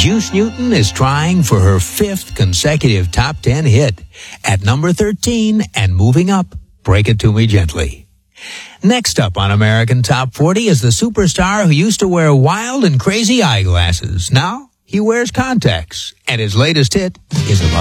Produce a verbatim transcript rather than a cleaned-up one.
Juice Newton is trying for her fifth consecutive top ten hit. At number thirteen and moving up, Break It To Me Gently. Next up on American Top forty is the superstar who used to wear wild and crazy eyeglasses. Now he wears contacts, and his latest hit is about